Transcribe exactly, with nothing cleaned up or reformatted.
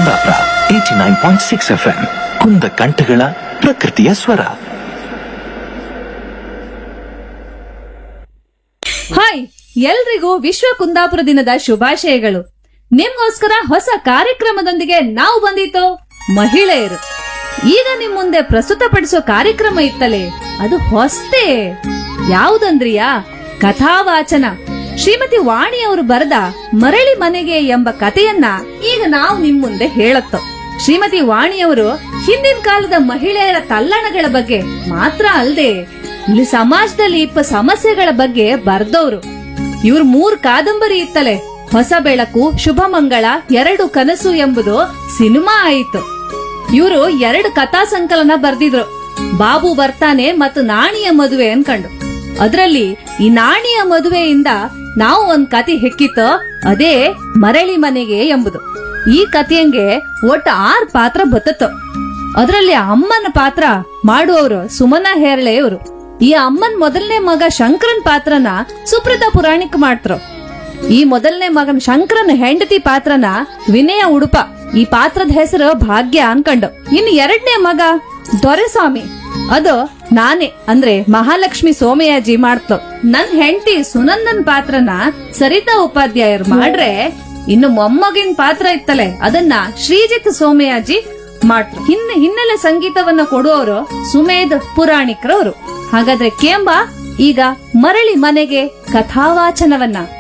Kundapura eighty nine point six F M ಕುಂದ ಕಂಠಗಳ ಪ್ರಕೃತಿಯ ಸ್ವರ. ಹಾಯ್, ಎಲ್ರಿಗೂ ವಿಶ್ವ ಕುಂದಾಪುರ ದಿನದ ಶುಭಾಶಯಗಳು. ನಿಮ್ಗೋಸ್ಕರ ಹೊಸ ಕಾರ್ಯಕ್ರಮದೊಂದಿಗೆ ನಾವು ಬಂದಿತ್ತು ಮಹಿಳೆಯರು. ಈಗ ನಿಮ್ ಮುಂದೆ ಪ್ರಸ್ತುತಪಡಿಸೋ ಕಾರ್ಯಕ್ರಮ ಇತ್ತಲೇ ಅದು ಹೊಸ್ತೇ. ಯಾವುದಂದ್ರಿಯಾ? ಕಥಾವಾಚನ. ಶ್ರೀಮತಿ ವಾಣಿಯವರು ಬರೆದ ಮರಳಿ ಮನೆಗೆ ಎಂಬ ಕಥೆಯನ್ನ ಈಗ ನಾವು ನಿಮ್ ಮುಂದೆ ಹೇಳತ್ತೋ. ಶ್ರೀಮತಿ ವಾಣಿಯವರು ಹಿಂದಿನ ಕಾಲದ ಮಹಿಳೆಯರ ತಲ್ಲಣಗಳ ಬಗ್ಗೆ ಮಾತ್ರ ಅಲ್ಲದೆ ಇಲ್ಲಿ ಸಮಾಜದಲ್ಲಿ ಇಪ್ಪ ಸಮಸ್ಯೆಗಳ ಬಗ್ಗೆ ಬರ್ದವ್ರು. ಇವ್ರ ಮೂರ್ ಕಾದಂಬರಿ ಇತ್ತಲೆ. ಹೊಸ ಬೆಳಕು, ಶುಭ ಮಂಗಳ, ಎರಡು ಕನಸು ಎಂಬುದು ಸಿನಿಮಾ ಆಯಿತು. ಇವರು ಎರಡು ಕಥಾ ಸಂಕಲನ ಬರ್ದಿದ್ರು, ಬಾಬು ಬರ್ತಾನೆ ಮತ್ತು ನಾಣಿಯ ಮದುವೆ ಅನ್ಕಂಡು. ಅದ್ರಲ್ಲಿ ಈ ನಾಣಿಯ ಮದುವೆಯಿಂದ ನಾವು ಒಂದ್ ಕತೆ ಹೆಕ್ಕಿತ್ತು, ಅದೇ ಮರಳಿ ಮನೆಗೆ ಎಂಬುದು. ಈ ಕಥೆಯಂಗೆ ಒಟ್ಟು ಆರ್ ಪಾತ್ರ ಬತ್ತತ್ತು. ಅದ್ರಲ್ಲಿ ಅಮ್ಮನ ಪಾತ್ರ ಮಾಡುವವರು ಸುಮನಾ ಹೇರಳೆಯವರು. ಈ ಅಮ್ಮನ್ ಮೊದಲನೇ ಮಗ ಶಂಕರನ್ ಪಾತ್ರನ ಸುಪ್ರತಾ ಪುರಾಣಿಕ್ ಮಾಡ್ತರು. ಈ ಮೊದಲನೇ ಮಗನ್ ಶಂಕರನ್ ಹೆಂಡತಿ ಪಾತ್ರನ ವಿನಯ ಉಡುಪ. ಈ ಪಾತ್ರದ ಹೆಸರು ಭಾಗ್ಯ ಅನ್ಕಂಡು. ಇನ್ನು ಎರಡನೇ ಮಗ ದೊರೆಸ್ವಾಮಿ, ಅದು ನಾನೇ ಅಂದ್ರೆ ಮಹಾಲಕ್ಷ್ಮಿ ಸೋಮಯಾಜಿ ಮಾಡ್ತೋ. ನನ್ ಹೆಂಡತಿ ಸುನಂದನ್ ಪಾತ್ರನ ಸರಿತಾ ಉಪಾಧ್ಯಾಯರು ಮಾಡ್ರೆ, ಇನ್ನು ಮೊಮ್ಮಗಿನ ಪಾತ್ರ ಇತ್ತಲೆ ಅದನ್ನ ಶ್ರೀಜಿತ್ ಸೋಮಯಾಜಿ ಮಾಡ್ರು. ಹಿನ್ನ ಹಿನ್ನೆಲೆ ಸಂಗೀತವನ್ನ ಕೊಡುವವರು ಸುಮೇಧ್ ಪುರಾಣಿಕ್ರವರು. ಹಾಗಾದ್ರೆ ಕೇಂಬ ಈಗ ಮರಳಿ ಮನೆಗೆ ಕಥಾವಾಚನವನ್ನ